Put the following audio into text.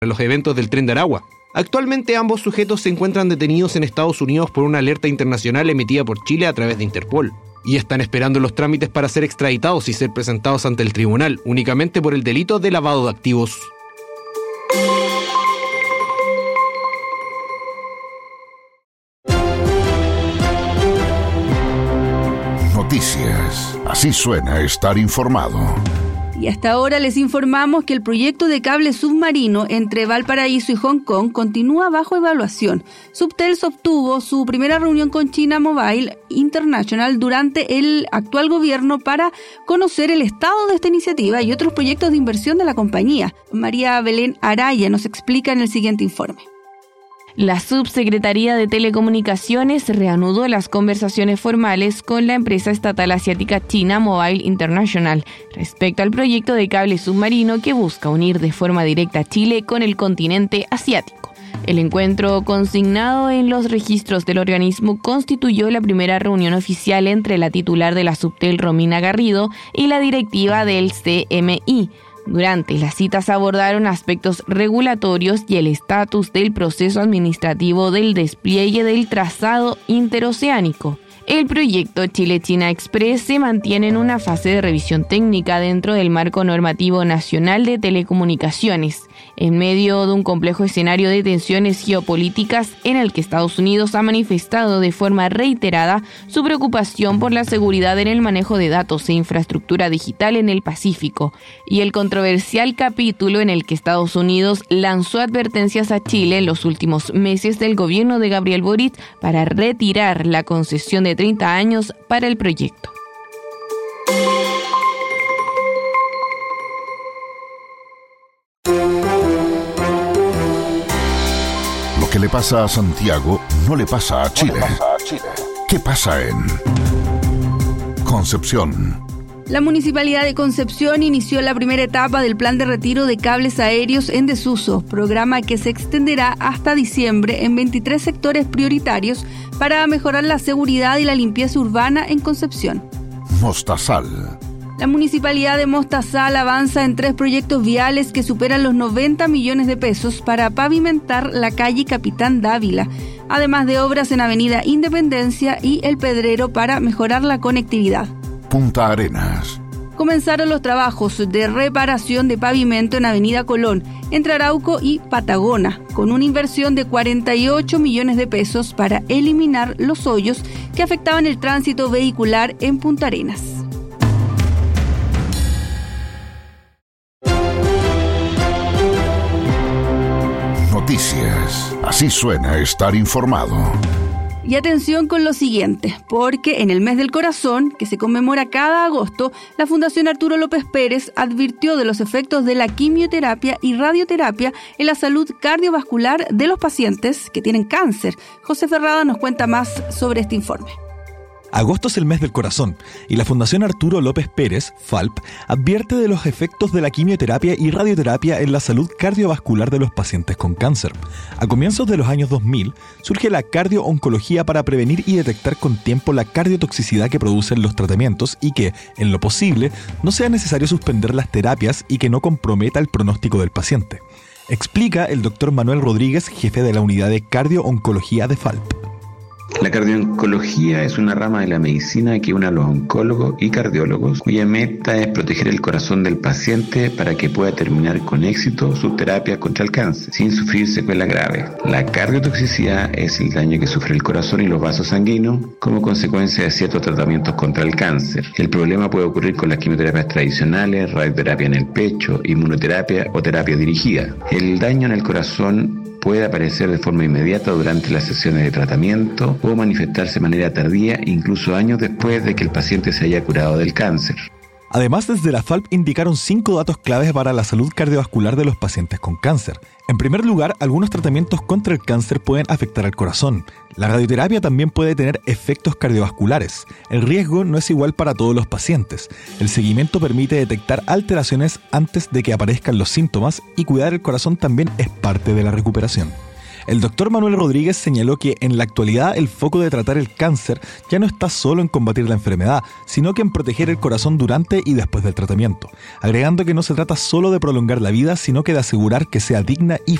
los eventos del Tren de Aragua. Actualmente ambos sujetos se encuentran detenidos en Estados Unidos por una alerta internacional emitida por Chile a través de Interpol, y están esperando los trámites para ser extraditados y ser presentados ante el tribunal, únicamente por el delito de lavado de activos. Noticias. Así suena estar informado. Y hasta ahora les informamos que el proyecto de cable submarino entre Valparaíso y Hong Kong continúa bajo evaluación. Subtel obtuvo su primera reunión con China Mobile International durante el actual gobierno para conocer el estado de esta iniciativa y otros proyectos de inversión de la compañía. María Belén Araya nos explica en el siguiente informe. La Subsecretaría de Telecomunicaciones reanudó las conversaciones formales con la empresa estatal asiática China Mobile International respecto al proyecto de cable submarino que busca unir de forma directa a Chile con el continente asiático. El encuentro, consignado en los registros del organismo, constituyó la primera reunión oficial entre la titular de la Subtel, Romina Garrido, y la directiva del CMI. Durante las citas abordaron aspectos regulatorios y el estatus del proceso administrativo del despliegue del trazado interoceánico. El proyecto Chile-China Express se mantiene en una fase de revisión técnica dentro del marco normativo nacional de telecomunicaciones, en medio de un complejo escenario de tensiones geopolíticas en el que Estados Unidos ha manifestado de forma reiterada su preocupación por la seguridad en el manejo de datos e infraestructura digital en el Pacífico, y el controversial capítulo en el que Estados Unidos lanzó advertencias a Chile en los últimos meses del gobierno de Gabriel Boric para retirar la concesión de 30 años para el proyecto. Lo que le pasa a Santiago no le pasa a Chile. ¿Qué pasa en Concepción? La Municipalidad de Concepción inició la primera etapa del plan de retiro de cables aéreos en desuso, programa que se extenderá hasta diciembre en 23 sectores prioritarios para mejorar la seguridad y la limpieza urbana en Concepción. Mostazal. La Municipalidad de Mostazal avanza en 3 proyectos viales que superan los 90 millones de pesos para pavimentar la calle Capitán Dávila, además de obras en Avenida Independencia y El Pedrero para mejorar la conectividad. Punta Arenas. Comenzaron los trabajos de reparación de pavimento en Avenida Colón, entre Arauco y Patagona, con una inversión de 48 millones de pesos para eliminar los hoyos que afectaban el tránsito vehicular en Punta Arenas. Noticias. Así suena estar informado. Y atención con lo siguiente, porque en el mes del corazón, que se conmemora cada agosto, la Fundación Arturo López Pérez advirtió de los efectos de la quimioterapia y radioterapia en la salud cardiovascular de los pacientes que tienen cáncer. José Ferrada nos cuenta más sobre este informe. Agosto es el mes del corazón y la Fundación Arturo López Pérez, FALP, advierte de los efectos de la quimioterapia y radioterapia en la salud cardiovascular de los pacientes con cáncer. A comienzos de los años 2000, surge la cardiooncología para prevenir y detectar con tiempo la cardiotoxicidad que producen los tratamientos y que, en lo posible, no sea necesario suspender las terapias y que no comprometa el pronóstico del paciente. Explica el Dr. Manuel Rodríguez, jefe de la unidad de cardiooncología de FALP. La cardiooncología es una rama de la medicina que une a los oncólogos y cardiólogos, cuya meta es proteger el corazón del paciente para que pueda terminar con éxito su terapia contra el cáncer, sin sufrir secuelas graves. La cardiotoxicidad es el daño que sufre el corazón y los vasos sanguíneos como consecuencia de ciertos tratamientos contra el cáncer. El problema puede ocurrir con las quimioterapias tradicionales, radioterapia en el pecho, inmunoterapia o terapia dirigida. El daño en el corazón puede aparecer de forma inmediata durante las sesiones de tratamiento o manifestarse de manera tardía, incluso años después de que el paciente se haya curado del cáncer. Además, desde la FALP indicaron 5 datos claves para la salud cardiovascular de los pacientes con cáncer. En primer lugar, algunos tratamientos contra el cáncer pueden afectar al corazón. La radioterapia también puede tener efectos cardiovasculares. El riesgo no es igual para todos los pacientes. El seguimiento permite detectar alteraciones antes de que aparezcan los síntomas y cuidar el corazón también es parte de la recuperación. El doctor Manuel Rodríguez señaló que en la actualidad el foco de tratar el cáncer ya no está solo en combatir la enfermedad, sino que en proteger el corazón durante y después del tratamiento, agregando que no se trata solo de prolongar la vida, sino que de asegurar que sea digna y